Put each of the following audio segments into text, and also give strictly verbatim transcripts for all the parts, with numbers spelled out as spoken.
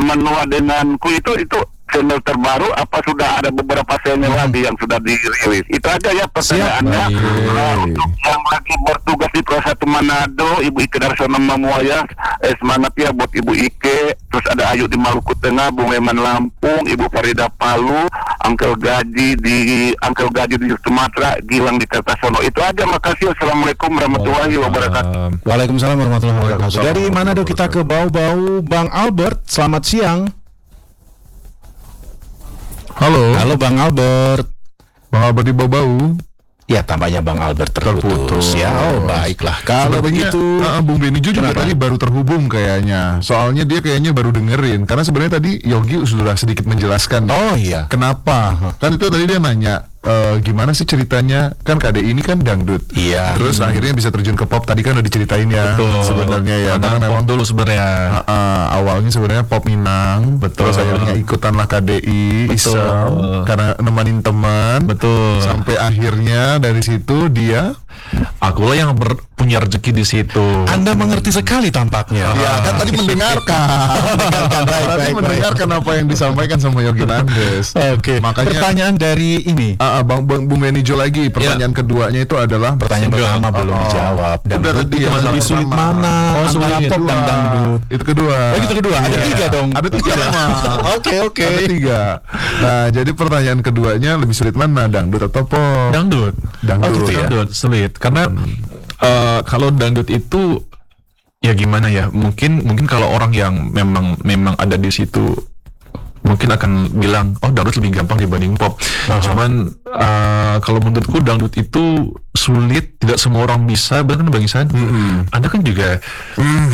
Menua denganku itu itu single terbaru apa sudah ada beberapa single hmm. lagi yang sudah dirilis? Itu aja ya pertanyaannya. Uh, untuk yang lagi bertugas di Pro satu Manado, Ibu Ike Darsono Mamuaya, eh, semangat ya buat Ibu Ike. Terus ada Ayu di Maluku Tengah, Bung Eman Lampung, Ibu Farida Palu, Uncle Gaji di Uncle Gaji di Sumatera, Gilang di Kertasono. Itu aja, makasih. Assalamualaikum warahmatullahi wabarakatuh. Waalaikumsalam warahmatullahi wabarakatuh. Dari Manado kita ke Bau-Bau, Bang Albert. Selamat siang. Halo. Halo Bang Albert. Bang Albert di Bau-Bau. Ya, tampaknya Bang Albert terputus. Ya, oh baiklah. Kalau begitu, uh, Bung Benijo juga tadi baru terhubung kayaknya. Soalnya dia kayaknya baru dengerin. Karena sebenarnya tadi Yogi sudah sedikit menjelaskan. Oh iya. Kenapa? Kan itu tadi dia nanya. Uh, gimana sih ceritanya? Kan K D I ini kan dangdut. Iya. Terus hmm. akhirnya bisa terjun ke pop. Tadi kan udah diceritain ya. Betul. Sebenarnya ya. Karena memang dulu sebenarnya. Uh, uh, awalnya sebenarnya pop Minang. Betul. Terus akhirnya ikutanlah K D I. Betul. Isem. Karena nemenin teman. Betul. Sampai akhirnya dari situ dia. Akulah yang ber- punya rezeki di situ. Anda mengerti sekali tampaknya. Ya kan tadi mendengarkan. Tadi mendengarkan apa yang disampaikan sama Yogi Nandes. Oke. Makanya pertanyaan dari ini. Uh, Bang Bang Bung Benijo lagi. Pertanyaan ya. keduanya itu adalah pertanyaan pertama belum oh. dijawab. Dan udah tadi ya, lebih sulit mana? Oh, antara pop dan dangdut. Itu kedua. Oh, itu kedua. Ada yeah. tiga dong. Ada tiga memang. Oke oke. Ada tiga. Nah, jadi pertanyaan keduanya lebih sulit mana? Dangdut atau pop? Dangdut. Dangdut. Oh, gitu ya? Dangdut sulit. Karena hmm. uh, kalau dangdut itu ya gimana ya? Mungkin mungkin kalau orang yang memang memang ada di situ mungkin akan bilang, oh dangdut lebih gampang dibanding pop. Uh-huh. Cuman uh, kalau menurutku dangdut itu sulit, tidak semua orang bisa. Benar kan Bang Isan? Mm-hmm. Anda kan juga mm.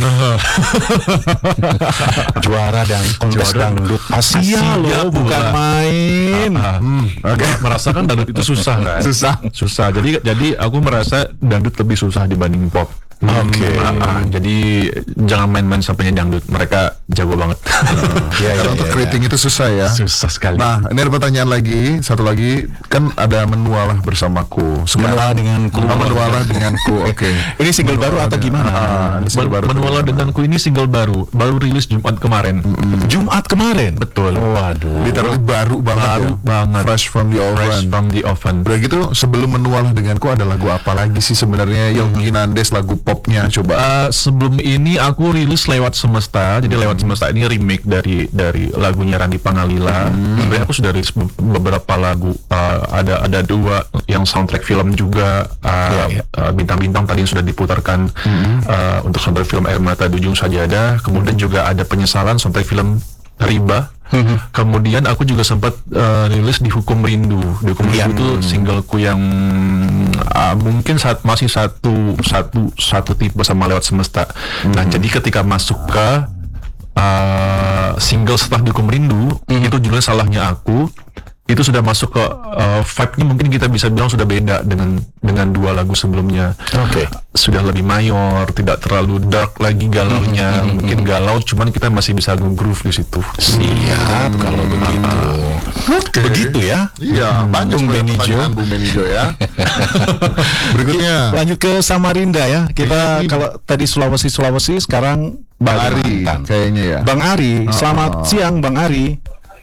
juara dan kontes dangdut Asia, Asia loh, bukan main. Uh-huh. Hmm. Oke, okay. Merasakan dangdut itu susah kan? Susah, susah. Jadi jadi aku merasa dangdut lebih susah dibanding pop. Oke. Okay. Uh, uh, jadi jangan main-main sampainya dangdut. Mereka jago banget. Ya, ya, untuk keriting ya, itu susah ya. Susah sekali. Nah, ini ada pertanyaan lagi, satu lagi kan ada Menualah Bersamaku. Menualah denganku. Oh, Menualah denganku. Oke. Okay. Ini single baru atau gimana? Uh, single baru. Menualah denganku ini single baru. Baru rilis Jumat kemarin. Mm-hmm. Jumat kemarin. Betul. Waduh. Literally baru banget. Baru ya. banget. Fresh from the oven. Fresh from the oven. Udah gitu, sebelum Menualah denganku ada lagu apa lagi sih sebenarnya? Yogi Nandes lagu popnya coba. Uh, sebelum ini aku rilis lewat Semesta. Jadi hmm. lewat Semesta ini remake dari dari lagunya Randy Pangalila. Hmm. Sebenarnya aku sudah rilis beberapa lagu. Uh, ada ada dua yang soundtrack film juga. Uh, yeah, yeah. Uh, Bintang-bintang tadi yang sudah diputarkan hmm. uh, untuk soundtrack film Air Mata Dujung Sajadah. Kemudian juga ada Penyesalan soundtrack film Riba. Hmm. Kemudian aku juga sempat uh, rilis di Hukum Rindu. Di Hukum Rindu itu hmm. singleku yang uh, mungkin saat masih satu satu satu tipe sama Lewat Semesta. Hmm. Nah, jadi ketika masuk ke uh, single setelah di Hukum Rindu, hmm. itu judulnya Salahnya Aku. Itu sudah masuk ke uh, vibe-nya mungkin kita bisa bilang sudah beda dengan dengan dua lagu sebelumnya. Oke. Okay. Sudah lebih mayor, tidak terlalu dark lagi galaunya. Mm-hmm. Mungkin galau, cuman kita masih bisa groove di situ. Siap, hmm. kalau begitu. Okay. Begitu ya. Iya, banyak Bung Benijo. Bung Benijo ya. Berikutnya lanjut ke Samarinda ya. Kita kalau tadi Sulawesi Sulawesi, sekarang Bang Ari kayaknya ya. Bang Ari, oh, selamat oh. siang Bang Ari.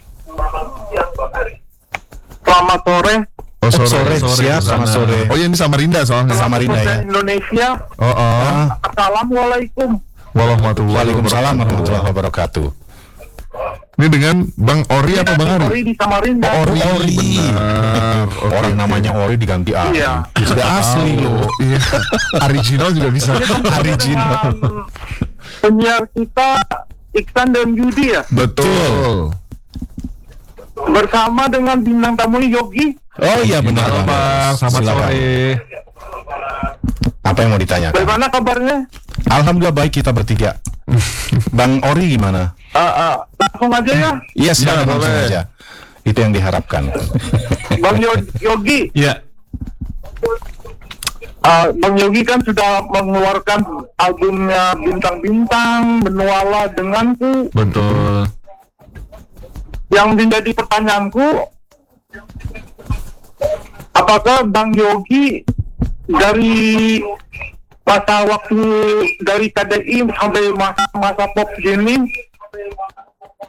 Selamat sore. Oh, sore. sore, sore. Siap, selamat sore. Oh, iya, ini Samarinda soalnya. Samarinda ya. Indonesia. Oh, oh. Assalamualaikum. Waalaikumsalam warahmatullahi wabarakatuh. Ini dengan Bang Ori apa Bang Ari? Ori di Samarinda. Oh, Ori. Ori. Benar. Okay. Orang namanya Ori diganti Ari. Iya. Sudah asli loh. Iya. Original juga bisa. Original. Penyiar kita Iksan dan Yudi ya. Betul. Bersama dengan bintang tamu Yogi. Oh iya benar Bang, selamat sore. Apa yang mau ditanyakan? Bagaimana kabarnya? Alhamdulillah baik, kita bertiga. Bang Ori gimana? Uh, uh, langsung aja ya. Iya silakan, ya, langsung aja. Itu yang diharapkan. Bang Yogi. Iya. Uh, Bang Yogi kan sudah mengeluarkan albumnya Bintang-Bintang, Menualah Denganku. Betul. Yang menjadi pertanyaanku, apakah Bang Yogi dari masa waktu dari K D I sampai masa-masa pop gini